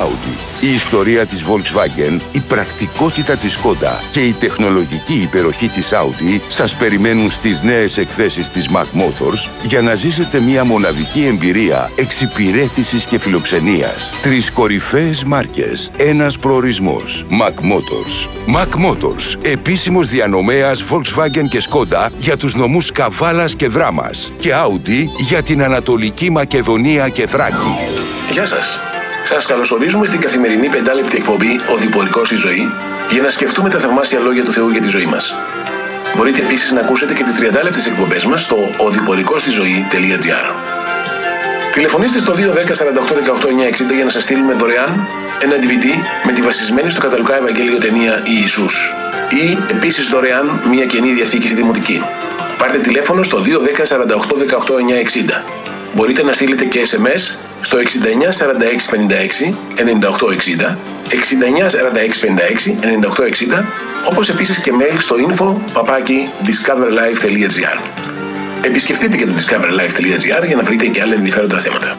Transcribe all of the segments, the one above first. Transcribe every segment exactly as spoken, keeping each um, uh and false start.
Audi, η ιστορία της Volkswagen, η πρακτικότητα της Skoda και η τεχνολογική υπεροχή της Audi σας περιμένουν στις νέες εκθέσεις της Mac Motors για να ζήσετε μια μοναδική εμπειρία εξυπηρέτησης και φιλοξενίας. Τρεις κορυφαίες μάρκες, ένας προορισμός. Mac Motors. Mac Motors, επίσημος διανομέας Volkswagen και Skoda για τους νομούς Καβάλας και Δράμας και Audi για την Ανατολική Μακεδονία και Θράκη. Γεια σας. Σας καλωσορίζουμε στην καθημερινή πεντάλεπτη εκπομπή «Οδηπορικός στη ζωή» για να σκεφτούμε τα θαυμάσια λόγια του Θεού για τη ζωή μας. Μπορείτε επίσης να ακούσετε και τις τριαντάλεπτες εκπομπές μας στο οδηπορικοστιζωή τελεία τζι άρ. Τηλεφωνήστε στο δύο ένα μηδέν σαράντα οκτώ δεκαοκτώ εννιακόσια εξήντα για να σας στείλουμε δωρεάν ένα ντι βι ντι με τη βασισμένη στο Καταλουκά Ευαγγέλιο ταινία Ιησούς ή επίσης δωρεάν μια Καινή Διαθήκη στη Δημοτική. Πάρτε τηλέφωνο στο δύο ένα μηδέν σαράντα οκτώ δεκαοκτώ εννιακόσια εξήντα. Μπορείτε να στείλετε και ες εμ ες στο εξήντα εννιά σαράντα έξι πενήντα έξι ενενήντα οκτώ εξήντα, εξήντα εννιά σαράντα έξι πενήντα έξι ενενήντα οκτώ εξήντα, όπως επίσης και mail στο info παπάκι discoverlife τελεία τζι άρ. Επισκεφτείτε και το discoverlife τελεία τζι άρ για να βρείτε και άλλα ενδιαφέροντα θέματα.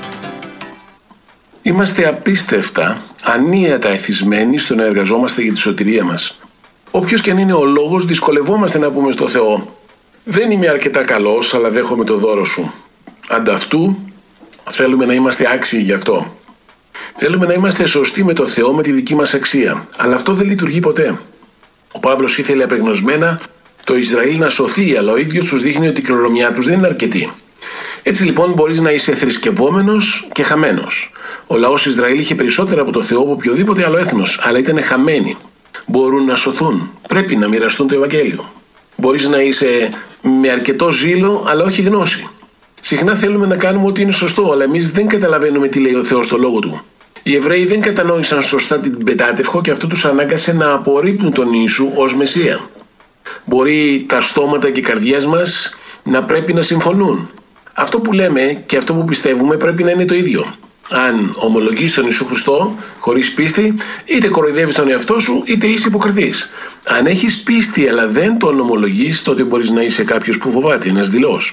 Είμαστε απίστευτα, ανίατα εθισμένοι στο να εργαζόμαστε για τη σωτηρία μας. Όποιος και αν είναι ο λόγος, δυσκολευόμαστε να πούμε στο Θεό: «Δεν είμαι αρκετά καλός, αλλά δέχομαι το δώρο σου». Ανταυτού, θέλουμε να είμαστε άξιοι γι' αυτό. Θέλουμε να είμαστε σωστοί με το Θεό με τη δική μας αξία. Αλλά αυτό δεν λειτουργεί ποτέ. Ο Παύλος ήθελε απεγνωσμένα το Ισραήλ να σωθεί, αλλά ο ίδιος τους δείχνει ότι η κληρονομιά τους δεν είναι αρκετή. Έτσι λοιπόν μπορείς να είσαι θρησκευόμενος και χαμένος. Ο λαός Ισραήλ είχε περισσότερα από το Θεό από οποιοδήποτε άλλο έθνος, αλλά ήταν χαμένοι. Μπορούν να σωθούν. Πρέπει να μοιραστούν το Ευαγγέλιο. Μπορείς να είσαι με αρκετό ζήλο, αλλά όχι γνώση. Συχνά θέλουμε να κάνουμε ό,τι είναι σωστό, αλλά εμείς δεν καταλαβαίνουμε τι λέει ο Θεός στο λόγο του. Οι Εβραίοι δεν κατανόησαν σωστά την Πεντάτευχο και αυτό τους ανάγκασε να απορρίπτουν τον Ιησού ως Μεσσία. Μπορεί τα στόματα και οι καρδιές μας να πρέπει να συμφωνούν. Αυτό που λέμε και αυτό που πιστεύουμε πρέπει να είναι το ίδιο. Αν ομολογείς τον Ιησού Χριστό χωρίς πίστη, είτε κοροϊδεύεις τον εαυτό σου, είτε είσαι υποκριτής. Αν έχεις πίστη αλλά δεν τον ομολογείς, τότε μπορείς να είσαι κάποιος που φοβάται, ένας δειλός.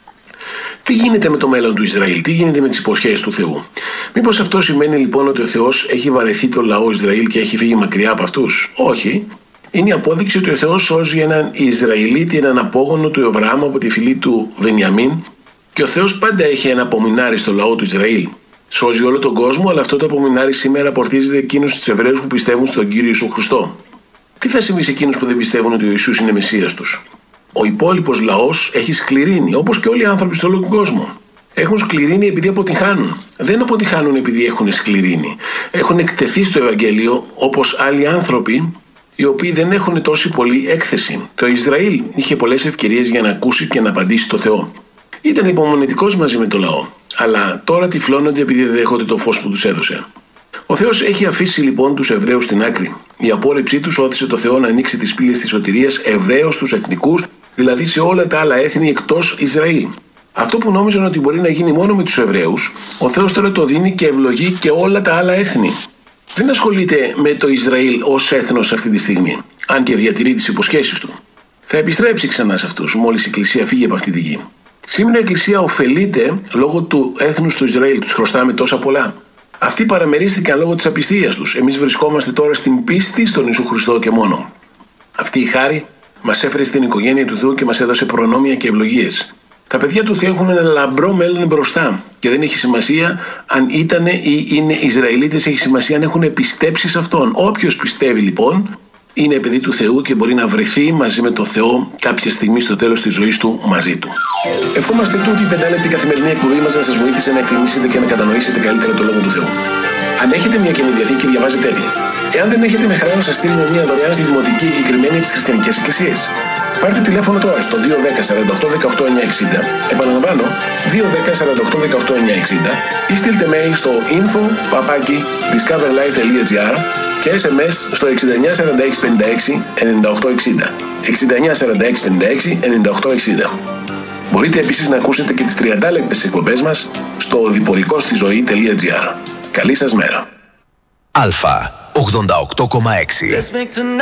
Τι γίνεται με το μέλλον του Ισραήλ, τι γίνεται με τις υποσχέσεις του Θεού? Μήπως αυτό σημαίνει λοιπόν ότι ο Θεός έχει βαρεθεί το λαό Ισραήλ και έχει φύγει μακριά από αυτούς? Όχι. Είναι η απόδειξη ότι ο Θεός σώζει έναν Ισραηλίτη, έναν απόγονο του Αβραάμ από τη φυλή του Βενιαμίν, και ο Θεός πάντα έχει ένα απομεινάρι στο λαό του Ισραήλ. Σώζει όλο τον κόσμο, αλλά αυτό το απομεινάρι σήμερα πορτίζεται εκείνους τους Εβραίους που πιστεύουν στον Κύριο Ιησού Χριστό. Τι θα συμβεί σε εκείνους που δεν πιστεύουν ότι ο Ιησούς είναι Μεσσίας τους? Ο υπόλοιπος λαός έχει σκληρύνει, όπως και όλοι οι άνθρωποι στον όλο τον κόσμο. Έχουν σκληρύνει επειδή αποτυχάνουν. Δεν αποτυχάνουν επειδή έχουν σκληρύνει. Έχουν εκτεθεί στο Ευαγγέλιο όπως άλλοι άνθρωποι, οι οποίοι δεν έχουν τόση πολύ έκθεση. Το Ισραήλ είχε πολλές ευκαιρίες για να ακούσει και να απαντήσει το Θεό. Ήταν υπομονετικός μαζί με το λαό, αλλά τώρα τυφλώνονται επειδή δεν δέχονται το φως που τους έδωσε. Ο Θεός έχει αφήσει λοιπόν τους Εβραίους στην άκρη. Η απόρριψή τους όθησε το Θεό να ανοίξει τις πύλες της σωτηρίας Εβραίους στους εθνικούς, δηλαδή σε όλα τα άλλα έθνη εκτός Ισραήλ. Αυτό που νόμιζαν ότι μπορεί να γίνει μόνο με τους Εβραίους, ο Θεός τώρα το δίνει και ευλογεί και όλα τα άλλα έθνη. Δεν ασχολείται με το Ισραήλ ως έθνος αυτή τη στιγμή, αν και διατηρεί τις υποσχέσεις του. Θα επιστρέψει ξανά σε αυτούς μόλις η Εκκλησία φύγει από αυτή τη γη. Σήμερα η Εκκλησία ωφελείται λόγω του έθνους του Ισραήλ, τους χρωστάμε τόσα πολλά. Αυτοί παραμερίστηκαν λόγω της απιστίας τους. Εμείς βρισκόμαστε τώρα στην πίστη στον Ιησού Χριστό και μόνο. Αυτή η χάρη μας έφερε στην οικογένεια του Θεού και μας έδωσε προνόμια και ευλογίες. Τα παιδιά του Θεού έχουν ένα λαμπρό μέλλον μπροστά και δεν έχει σημασία αν ήταν ή είναι Ισραηλίτες, έχει σημασία αν έχουν πιστέψει σε Αυτόν. Όποιος πιστεύει λοιπόν είναι παιδί του Θεού και μπορεί να βρεθεί μαζί με τον Θεό κάποια στιγμή στο τέλος της ζωής του μαζί του. Ευχόμαστε τούτη η πεντάλεπτη καθημερινή εκπομπή μας να σας βοήθησε να εκτιμήσετε και να κατανοήσετε καλύτερα το λόγο του Θεού. Αν έχετε μια Καινή Διαθήκη, διαβάζετε την. Εάν δεν έχετε, με χαρά να σας στείλουμε μια δωρεάν στη Δημοτική εγκεκριμένη από τις Χριστιανικές Εκκλησίες. Πάρτε τηλέφωνο τώρα στο δύο ένα μηδέν σαράντα οκτώ δεκαοκτώ εννιακόσια εξήντα, επαναλαμβάνω δύο ένα μηδέν σαράντα οκτώ δεκαοκτώ εννιακόσια εξήντα, ή στείλτε mail στο info παπάκι discoverlife τελεία τζι άρ και ες εμ ες στο εξήντα εννιά σαράντα έξι πενήντα έξι ενενήντα οκτώ εξήντα, εξήντα εννιά σαράντα έξι πενήντα έξι ενενήντα οκτώ εξήντα. Μπορείτε επίσης να ακούσετε και τις τριαντάλεπτες εκπομπές μας στο οδηπορικοστιζωή τελεία τζι άρ. Καλή σας μέρα. Αλφα ογδόντα οκτώ κόμμα έξι.